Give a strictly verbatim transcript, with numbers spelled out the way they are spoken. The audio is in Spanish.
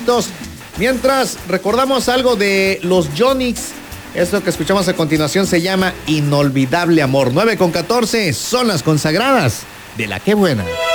éxitos. Mientras, recordamos algo de los Yonix. Esto que escuchamos a continuación se llama Inolvidable Amor. nueve con catorce, son las consagradas de La Qué Buena.